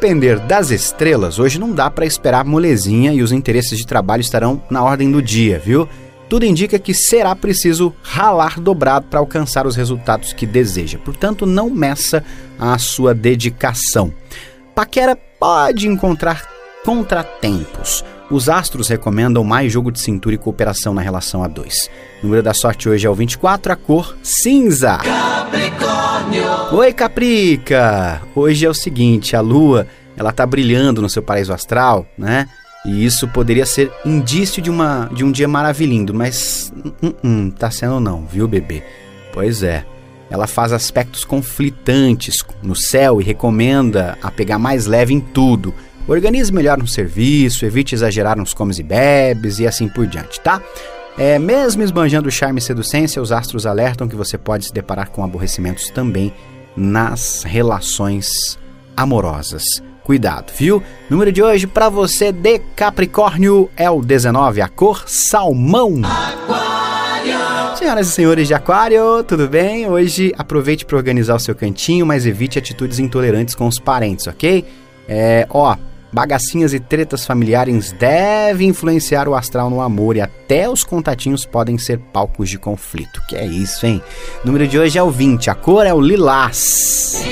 depender das estrelas, hoje não dá para esperar molezinha e os interesses de trabalho estarão na ordem do dia, viu? Tudo indica que será preciso ralar dobrado para alcançar os resultados que deseja. Portanto, não meça a sua dedicação. Paquera pode encontrar contratempos. Os astros recomendam mais jogo de cintura e cooperação na relação a dois. O número da sorte hoje é o 24, a cor cinza. Capricórnio! Oi, Caprica! Hoje é o seguinte, a lua, ela tá brilhando no seu paraíso astral, né? E isso poderia ser indício de um dia maravilhoso, mas tá sendo não, viu, bebê? Pois é, ela faz aspectos conflitantes no céu e recomenda a pegar mais leve em tudo. Organize melhor no serviço, evite exagerar nos comes e bebes e assim por diante, tá? Mesmo esbanjando charme e seducência, os astros alertam que você pode se deparar com aborrecimentos também nas relações amorosas. Cuidado, viu? Número de hoje para você de Capricórnio é o 19, a cor salmão. Aquário! Senhoras e senhores de Aquário, tudo bem? Hoje aproveite para organizar o seu cantinho, mas evite atitudes intolerantes com os parentes, ok? Bagacinhas e tretas familiares devem influenciar o astral no amor e até os contatinhos podem ser palcos de conflito. Que é isso, hein? Número de hoje é o 20, a cor é o lilás.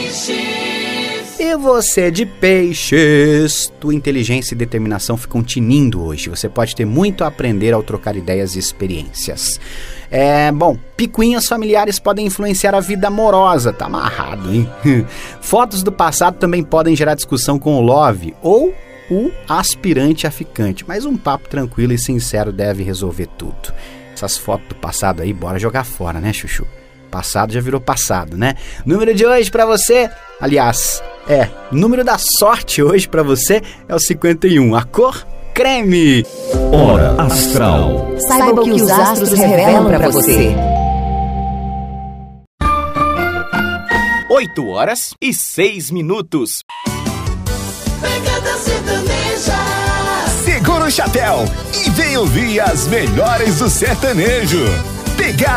E você de peixes, tua inteligência e determinação ficam tinindo hoje. Você pode ter muito a aprender ao trocar ideias e experiências. Picuinhas familiares podem influenciar a vida amorosa. Tá amarrado, hein? Fotos do passado também podem gerar discussão com o love ou o aspirante a ficante. Mas um papo tranquilo e sincero deve resolver tudo. Essas fotos do passado aí, bora jogar fora, né, Chuchu? Passado já virou passado, né? Número de hoje pra você, aliás, número da sorte hoje pra você é o 51, a cor creme. Hora Astral. Saiba o que os astros revelam pra você. 8h06. Pegada sertaneja. Segura o chapéu e vem ouvir as melhores do sertanejo. Pegada